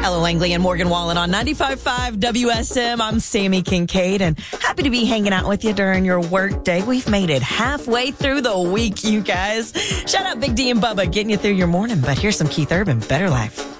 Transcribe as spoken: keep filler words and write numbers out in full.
Ella Langley and Morgan Wallen on ninety-five point five W S M. I'm Sammy Kincaid, and happy to be hanging out with you during your work day. We've made it halfway through the week, you guys. Shout out Big D and Bubba getting you through your morning, but here's some Keith Urban, Better Life.